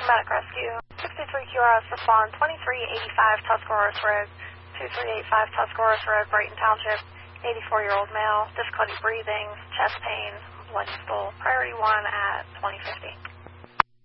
Medic Rescue. 63 QRS respond 2385 Tuscarawas Road, 2385 Tuscarawas Road, Brighton Township. 84-year-old male, difficulty breathing, chest pain, blood stool. Priority 1 at 2050.